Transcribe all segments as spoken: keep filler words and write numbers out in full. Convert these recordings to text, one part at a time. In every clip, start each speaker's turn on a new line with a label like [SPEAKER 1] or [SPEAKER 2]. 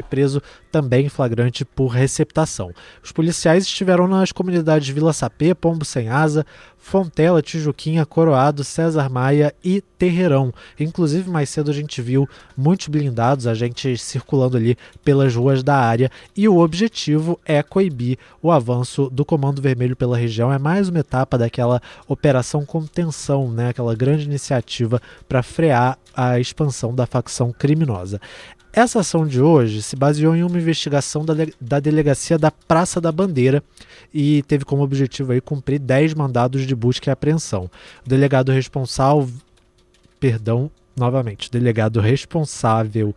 [SPEAKER 1] preso também em flagrante por receptação. Os policiais estiveram nas comunidades Vila Sapê, Pombo Sem Asa, Fontela, Tijuquinha, Coroado, César Maia e Terreirão. Inclusive, mais cedo a gente viu muitos blindados, agentes circulando ali pelas ruas da área, e o objetivo é coibir o avanço do Comando Vermelho pela região. É mais uma etapa daquela operação contenção, né? Aquela grande iniciativa para frear a expansão da facção criminosa. Essa ação de hoje se baseou em uma investigação da, da Delegacia da Praça da Bandeira e teve como objetivo aí cumprir dez mandados de busca e apreensão. O delegado responsável, perdão, novamente, o delegado responsável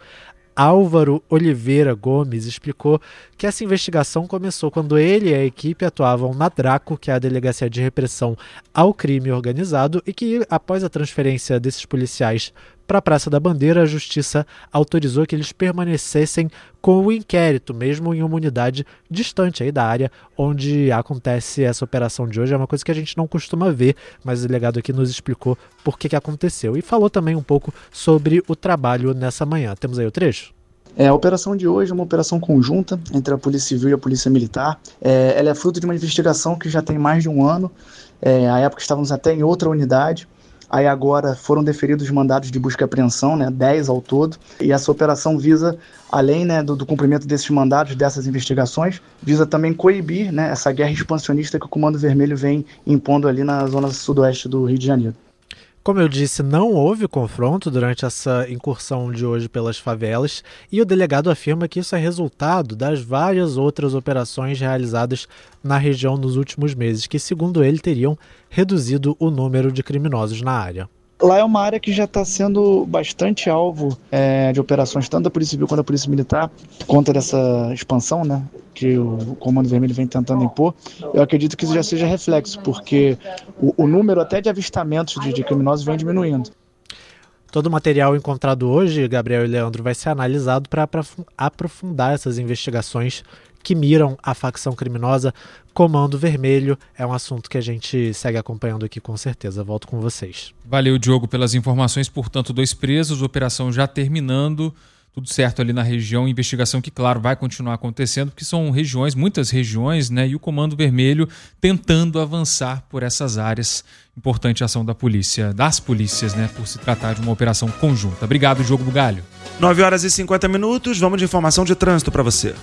[SPEAKER 1] Álvaro Oliveira Gomes explicou que essa investigação começou quando ele e a equipe atuavam na DRACO, que é a Delegacia de Repressão ao Crime Organizado, e que após a transferência desses policiais para a Praça da Bandeira, a Justiça autorizou que eles permanecessem com o inquérito, mesmo em uma unidade distante aí da área onde acontece essa operação de hoje. É uma coisa que a gente não costuma ver, mas o delegado aqui nos explicou por que que aconteceu. E falou também um pouco sobre o trabalho nessa manhã. Temos aí o trecho?
[SPEAKER 2] É, a operação de hoje é uma operação conjunta entre a Polícia Civil e a Polícia Militar. É, ela é fruto de uma investigação que já tem mais de um ano. É, à época estávamos até em outra unidade. Aí agora foram deferidos mandados de busca e apreensão, né, dez ao todo. E essa operação visa, além, né, do, do cumprimento desses mandados, dessas investigações, visa também coibir, né, essa guerra expansionista que o Comando Vermelho vem impondo ali na zona sudoeste do Rio de Janeiro.
[SPEAKER 1] Como eu disse, não houve confronto durante essa incursão de hoje pelas favelas, e o delegado afirma que isso é resultado das várias outras operações realizadas na região nos últimos meses, que, segundo ele, teriam reduzido o número de criminosos na área.
[SPEAKER 2] Lá é uma área que já está sendo bastante alvo é, de operações, tanto da Polícia Civil quanto da Polícia Militar, por conta dessa expansão, né, que o Comando Vermelho vem tentando impor. Eu acredito que isso já seja reflexo, porque o, o número até de avistamentos de, de criminosos vem diminuindo.
[SPEAKER 1] Todo o material encontrado hoje, Gabriel e Leandro, vai ser analisado para aprofundar essas investigações que miram a facção criminosa Comando Vermelho. É um assunto que a gente segue acompanhando aqui com certeza. Volto com vocês.
[SPEAKER 3] Valeu, Diogo, pelas informações. Portanto, dois presos, operação já terminando, tudo certo ali na região, investigação que, claro, vai continuar acontecendo, porque são regiões, muitas regiões, né, e o Comando Vermelho tentando avançar por essas áreas. Importante a ação da polícia, das polícias, né, por se tratar de uma operação conjunta. Obrigado, Diogo Bugalho.
[SPEAKER 4] nove horas e cinquenta minutos, vamos de informação de trânsito para você.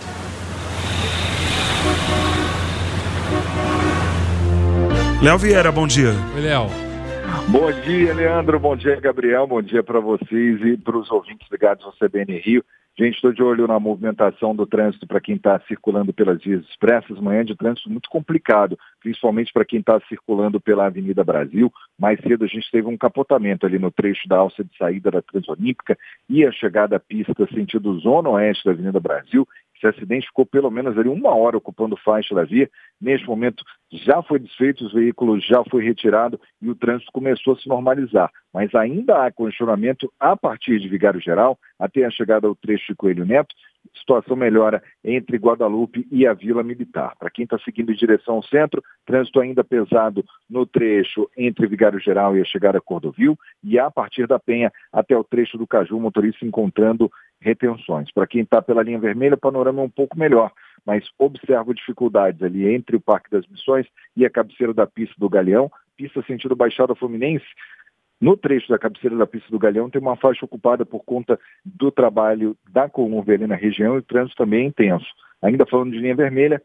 [SPEAKER 4] Léo Vieira, bom dia.
[SPEAKER 3] Oi, Léo.
[SPEAKER 5] Bom dia, Leandro. Bom dia, Gabriel. Bom dia para vocês e para os ouvintes ligados ao C B N Rio. Gente, estou de olho na movimentação do trânsito para quem está circulando pelas vias expressas. Manhã de trânsito muito complicado, principalmente para quem está circulando pela Avenida Brasil. Mais cedo a gente teve um capotamento ali no trecho da alça de saída da Transolímpica e a chegada à pista sentido zona oeste da Avenida Brasil. Esse acidente ficou pelo menos ali uma hora ocupando faixa da via. Neste momento já foi desfeito, os veículos já foi retirado e o trânsito começou a se normalizar. Mas ainda há congestionamento a partir de Vigário Geral até a chegada ao trecho de Coelho Neto. A situação melhora entre Guadalupe e a Vila Militar. Para quem está seguindo em direção ao centro, trânsito ainda pesado no trecho entre Vigário Geral e a chegada a Cordovil, e a partir da Penha até o trecho do Caju, o motorista encontrando retenções. Para quem está pela linha vermelha, o panorama é um pouco melhor, mas observo dificuldades ali entre o Parque das Missões e a cabeceira da pista do Galeão, pista sentido Baixada Fluminense. No trecho da cabeceira da pista do Galeão tem uma faixa ocupada por conta do trabalho da Colombo ali na região e o trânsito também é intenso. Ainda falando de linha vermelha,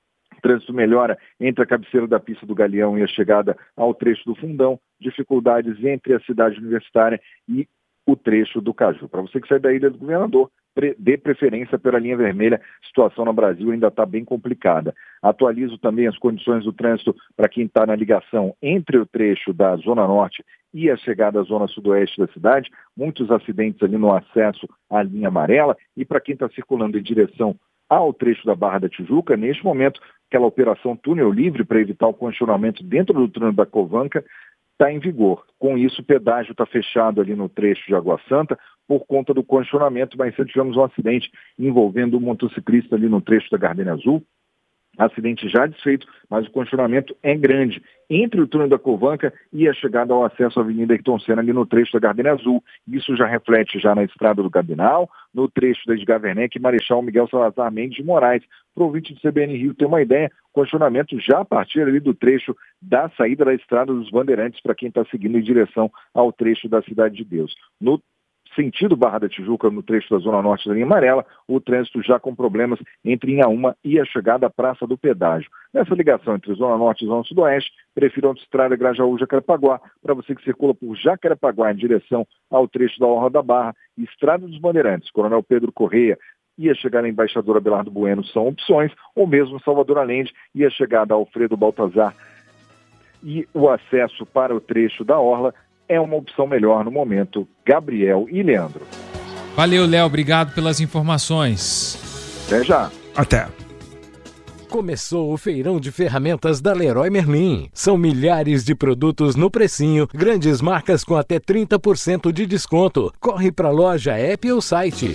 [SPEAKER 5] o trânsito melhora entre a cabeceira da pista do Galeão e a chegada ao trecho do Fundão, dificuldades entre a cidade universitária e o trecho do Caju. Para você que sai da Ilha do Governador, dê preferência pela linha vermelha, a situação no Brasil ainda está bem complicada. Atualizo também as condições do trânsito para quem está na ligação entre o trecho da Zona Norte e a chegada à Zona Sudoeste da cidade, muitos acidentes ali no acesso à linha amarela, e para quem está circulando em direção ao trecho da Barra da Tijuca, neste momento, aquela operação túnel livre para evitar o congestionamento dentro do túnel da Covanca está em vigor. Com isso, o pedágio está fechado ali no trecho de Água Santa por conta do congestionamento, mas tivemos um acidente envolvendo um motociclista ali no trecho da Gardenia Azul. Acidente já desfeito, mas o congestionamento é grande entre o túnel da Covanca e a chegada ao acesso à Avenida Ayrton Senna, ali no trecho da Gardenia Azul. Isso já reflete já na estrada do Cabinal, no trecho da Edgar Werneck e Marechal Miguel Salazar Mendes de Moraes. Para o ouvinte do C B N Rio ter uma ideia, congestionamento já a partir ali do trecho da saída da estrada dos Bandeirantes, para quem está seguindo em direção ao trecho da Cidade de Deus. No sentido Barra da Tijuca, no trecho da Zona Norte da linha amarela, o trânsito já com problemas entre Inhaúma e a chegada à Praça do Pedágio. Nessa ligação entre Zona Norte e Zona Sudoeste, prefiro a autoestrada Grajaú-Jacarepaguá. Para você que circula por Jacarepaguá em direção ao trecho da Orla da Barra, Estrada dos Bandeirantes, Coronel Pedro Correia, e a chegada à Embaixador Abelardo Bueno são opções, ou mesmo Salvador Allende e a chegada a Alfredo Baltazar e o acesso para o trecho da Orla é uma opção melhor no momento. Gabriel e Leandro.
[SPEAKER 3] Valeu, Léo. Obrigado pelas informações.
[SPEAKER 5] Até já.
[SPEAKER 4] Até.
[SPEAKER 6] Começou o feirão de ferramentas da Leroy Merlin. São milhares de produtos no precinho, grandes marcas com até trinta por cento de desconto. Corre para a loja, app ou site.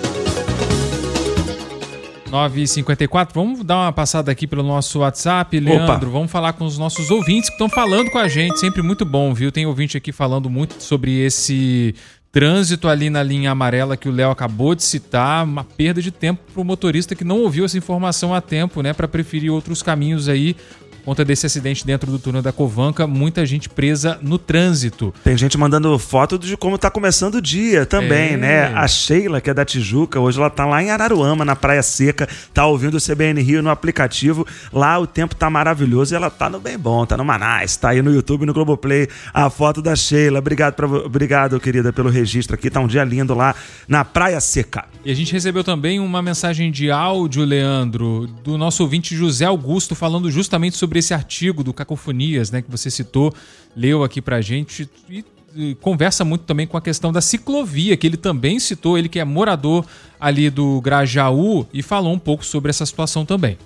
[SPEAKER 3] nove e cinquenta e quatro, vamos dar uma passada aqui pelo nosso WhatsApp, Leandro. Opa. Vamos falar com os nossos ouvintes que estão falando com a gente, sempre muito bom, viu? Tem ouvinte aqui falando muito sobre esse trânsito ali na linha amarela que o Léo acabou de citar, uma perda de tempo para o motorista que não ouviu essa informação a tempo, né, para preferir outros caminhos aí. Por conta desse acidente dentro do túnel da Covanca, muita gente presa no trânsito.
[SPEAKER 4] Tem gente mandando foto de como tá começando o dia também, é. né? A Sheila, que é da Tijuca, hoje ela tá lá em Araruama, na Praia Seca, tá ouvindo o C B N Rio no aplicativo. Lá o tempo tá maravilhoso e ela tá no bem bom, tá no Manás, tá aí no YouTube, no Globoplay, a foto da Sheila. Obrigado, pra, obrigado, querida, pelo registro aqui. Tá um dia lindo lá na Praia Seca.
[SPEAKER 3] E a gente recebeu também uma mensagem de áudio, Leandro, do nosso ouvinte José Augusto, falando justamente sobre esse artigo do Cacofonias, né, que você citou, leu aqui pra gente e, e conversa muito também com a questão da ciclovia, que ele também citou, ele que é morador ali do Grajaú, e falou um pouco sobre essa situação também.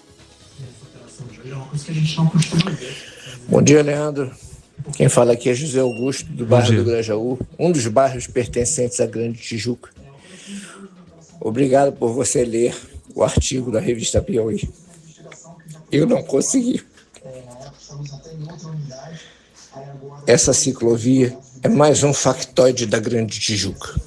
[SPEAKER 7] Bom dia, Leandro. Quem fala aqui é José Augusto, do bairro do Grajaú, um dos bairros pertencentes à Grande Tijuca. Obrigado por você ler o artigo da revista Piauí. Eu não consegui. Essa ciclovia é mais um factoide da Grande Tijuca.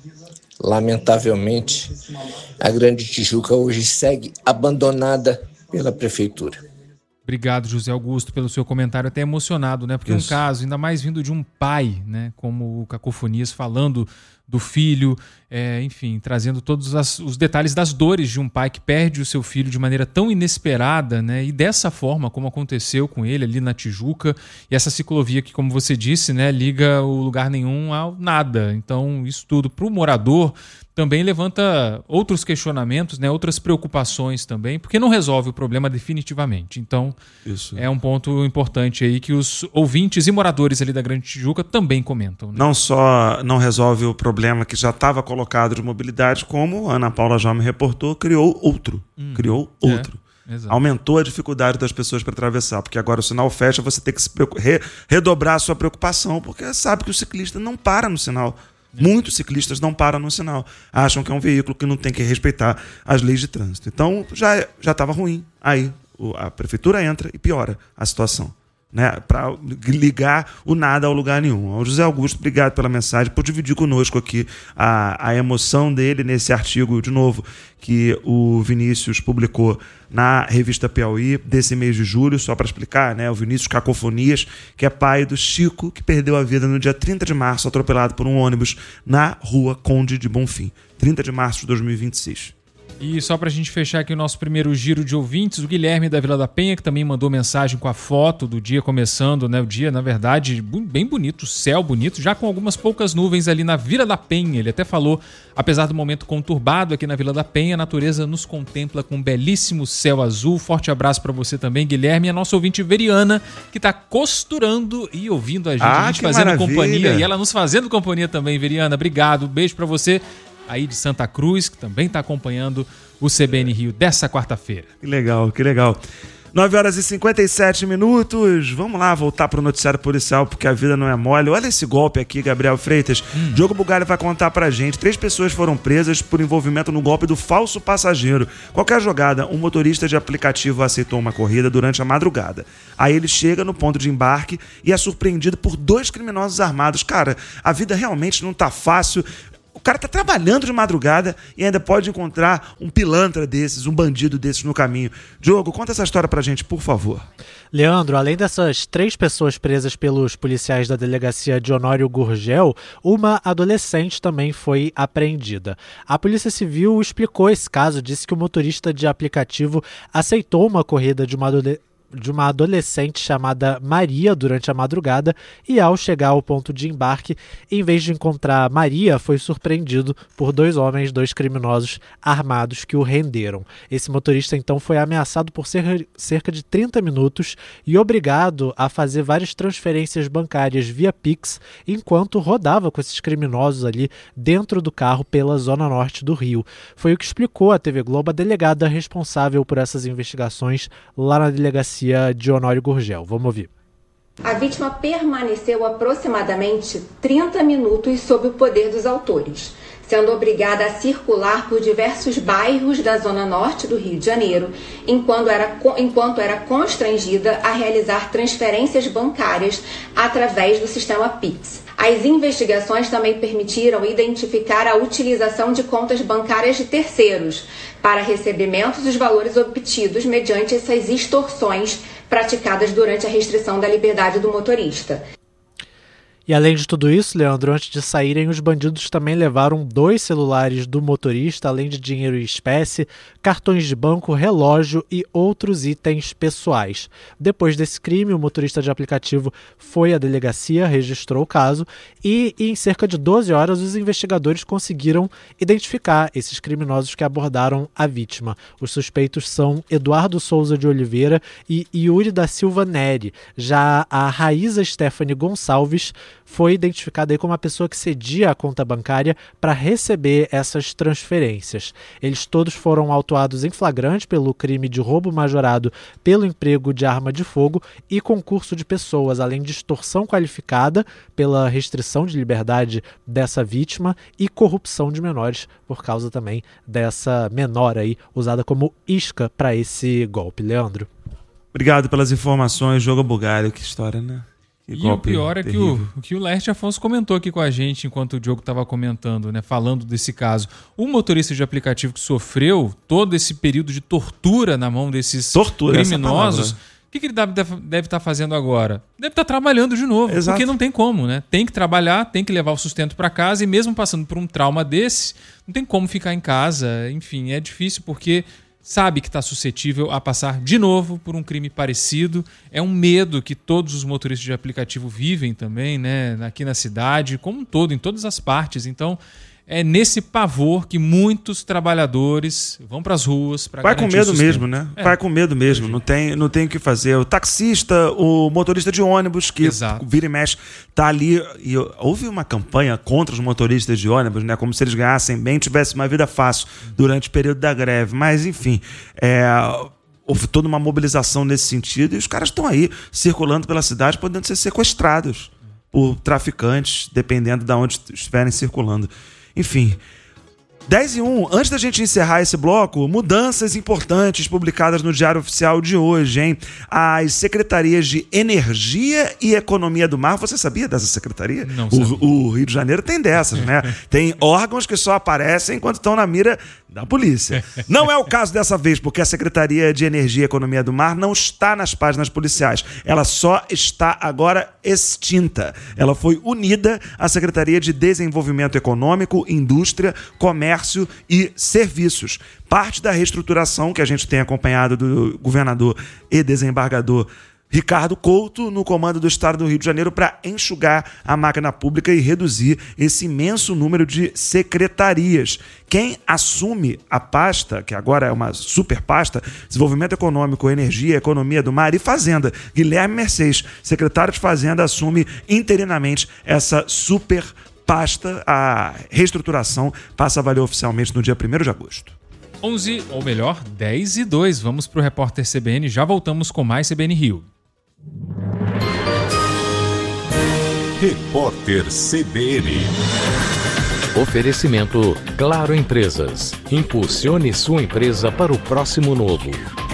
[SPEAKER 7] Lamentavelmente, a Grande Tijuca hoje segue abandonada pela prefeitura.
[SPEAKER 3] Obrigado, José Augusto, pelo seu comentário, até emocionado, né? Porque é um caso, ainda mais vindo de um pai, né? Como o Cacofonias, falando do filho, é, enfim, trazendo todos as, os detalhes das dores de um pai que perde o seu filho de maneira tão inesperada, né? E dessa forma, como aconteceu com ele ali na Tijuca, e essa ciclovia que, como você disse, né, liga o lugar nenhum ao nada. Então, isso tudo para o morador também levanta outros questionamentos, né, outras preocupações também, porque não resolve o problema definitivamente. Então, isso é um ponto importante aí que os ouvintes e moradores ali da Grande Tijuca também comentam, né?
[SPEAKER 4] Não só não resolve o problema que já estava colocado de mobilidade, como a Ana Paula já me reportou, criou outro. Hum, criou outro. É. Exato. Aumentou a dificuldade das pessoas para atravessar, porque agora o sinal fecha, você tem que se re- redobrar a sua preocupação, porque sabe que o ciclista não para no sinal. É. Muitos ciclistas não param no sinal, acham que é um veículo que não tem que respeitar as leis de trânsito. Então já já estava ruim. Aí a prefeitura entra e piora a situação, né, para ligar o nada ao lugar nenhum. Ao José Augusto, obrigado pela mensagem, por dividir conosco aqui a, a emoção dele nesse artigo, de novo, que o Vinícius publicou na revista Piauí desse mês de julho, só para explicar, né, o Vinícius Cacofonias, que é pai do Chico, que perdeu a vida no dia trinta de março, atropelado por um ônibus na rua Conde de Bonfim, trinta de março de dois mil e vinte e seis.
[SPEAKER 3] E só para a gente fechar aqui o nosso primeiro giro de ouvintes, o Guilherme da Vila da Penha, que também mandou mensagem com a foto do dia começando, né? O dia, na verdade, bem bonito, céu bonito, já com algumas poucas nuvens ali na Vila da Penha. Ele até falou, apesar do momento conturbado aqui na Vila da Penha, a natureza nos contempla com um belíssimo céu azul. Forte abraço para você também, Guilherme, e a nossa ouvinte Veriana, que está costurando e ouvindo a gente,
[SPEAKER 4] ah,
[SPEAKER 3] a gente
[SPEAKER 4] que
[SPEAKER 3] fazendo
[SPEAKER 4] maravilha.
[SPEAKER 3] companhia, e ela nos fazendo companhia também, Veriana. Obrigado, beijo para você aí de Santa Cruz, que também está acompanhando o C B N Rio dessa quarta-feira.
[SPEAKER 4] Que legal, que legal. nove horas e cinquenta e sete minutos. Vamos lá, voltar para o noticiário policial, porque a vida não é mole. Olha esse golpe aqui, Gabriel Freitas. Hum. Diogo Bugalho vai contar pra gente. Três pessoas foram presas por envolvimento no golpe do falso passageiro. Qualquer jogada, um motorista de aplicativo aceitou uma corrida durante a madrugada. Aí ele chega no ponto de embarque e é surpreendido por dois criminosos armados. Cara, a vida realmente não tá fácil. O cara tá trabalhando de madrugada e ainda pode encontrar um pilantra desses, um bandido desses no caminho. Diogo, conta essa história pra gente, por favor.
[SPEAKER 1] Leandro, além dessas três pessoas presas pelos policiais da delegacia de Honório Gurgel, uma adolescente também foi apreendida. A Polícia Civil explicou esse caso, disse que o motorista de aplicativo aceitou uma corrida de uma adolescente de uma adolescente chamada Maria durante a madrugada e, ao chegar ao ponto de embarque, em vez de encontrar Maria, foi surpreendido por dois homens, dois criminosos armados que o renderam. Esse motorista então foi ameaçado por cerca de trinta minutos e obrigado a fazer várias transferências bancárias via Pix enquanto rodava com esses criminosos ali dentro do carro pela zona norte do Rio. Foi o que explicou à T V Globo a delegada responsável por essas investigações lá na delegacia de Honório Gurgel. Vamos ouvir.
[SPEAKER 8] A vítima permaneceu aproximadamente trinta minutos sob o poder dos autores, sendo obrigada a circular por diversos bairros da zona norte do Rio de Janeiro, enquanto era, enquanto era constrangida a realizar transferências bancárias através do sistema Pix. As investigações também permitiram identificar a utilização de contas bancárias de terceiros para recebimentos dos valores obtidos mediante essas extorsões praticadas durante a restrição da liberdade do motorista.
[SPEAKER 1] E além de tudo isso, Leandro, antes de saírem, os bandidos também levaram dois celulares do motorista, além de dinheiro em espécie, cartões de banco, relógio e outros itens pessoais. Depois desse crime, o motorista de aplicativo foi à delegacia, registrou o caso e, em cerca de doze horas, os investigadores conseguiram identificar esses criminosos que abordaram a vítima. Os suspeitos são Eduardo Souza de Oliveira e Yuri da Silva Neri. Já a Raíza Stephanie Gonçalves foi identificada aí como a pessoa que cedia a conta bancária para receber essas transferências. Eles todos foram autuados em flagrante pelo crime de roubo majorado pelo emprego de arma de fogo e concurso de pessoas, além de extorsão qualificada pela restrição de liberdade dessa vítima e corrupção de menores, por causa também dessa menor aí usada como isca para esse golpe. Leandro.
[SPEAKER 4] Obrigado pelas informações, Diogo Bugalho. Que história, né? Que
[SPEAKER 3] e o pior é que o, que o Laerte Afonso comentou aqui com a gente enquanto o Diogo estava comentando, né, falando desse caso. O motorista de aplicativo que sofreu todo esse período de tortura na mão desses tortura, criminosos, o que, que ele deve, deve estar fazendo agora? Deve estar trabalhando de novo, Exato. Porque não tem como, né? Tem que trabalhar, tem que levar o sustento para casa e mesmo passando por um trauma desse, não tem como ficar em casa. Enfim, é difícil porque sabe que está suscetível a passar de novo por um crime parecido. É um medo que todos os motoristas de aplicativo vivem também, né? Aqui na cidade, como um todo, em todas as partes. Então, é nesse pavor que muitos trabalhadores vão para as ruas para
[SPEAKER 4] garantir o sustento. Vai com medo mesmo, né? É. Vai com medo mesmo, não tem, não tem o que fazer. O taxista, o motorista de ônibus que Exato. Vira e mexe, tá ali. E houve uma campanha contra os motoristas de ônibus, né? Como se eles ganhassem bem, tivessem uma vida fácil durante o período da greve. Mas, enfim, é... houve toda uma mobilização nesse sentido e os caras estão aí circulando pela cidade, podendo ser sequestrados por traficantes, dependendo de onde estiverem circulando. Enfim, dez e um, antes da gente encerrar esse bloco, mudanças importantes publicadas no Diário Oficial de hoje, hein? As secretarias de Energia e Economia do Mar, você sabia dessa secretaria?
[SPEAKER 3] Não sabia.
[SPEAKER 4] O, o Rio de Janeiro tem dessas, né? Tem órgãos que só aparecem quando estão na mira da polícia. Não é o caso dessa vez, porque a Secretaria de Energia e Economia do Mar não está nas páginas policiais. Ela só está agora extinta. Ela foi unida à Secretaria de Desenvolvimento Econômico, Indústria, Comércio e Serviços. Parte da reestruturação que a gente tem acompanhado do governador e desembargador Ricardo Couto no comando do Estado do Rio de Janeiro para enxugar a máquina pública e reduzir esse imenso número de secretarias. Quem assume a pasta, que agora é uma super pasta, Desenvolvimento Econômico, Energia, Economia do Mar e Fazenda, Guilherme Mercedes, secretário de Fazenda, assume interinamente essa super pasta. A reestruturação passa a valer oficialmente no dia primeiro de agosto.
[SPEAKER 3] onze, ou melhor, dez e dois. Vamos para o Repórter C B N. Já voltamos com mais C B N Rio.
[SPEAKER 9] Repórter C B N.
[SPEAKER 6] Oferecimento Claro Empresas. Impulsione sua empresa para o próximo novo.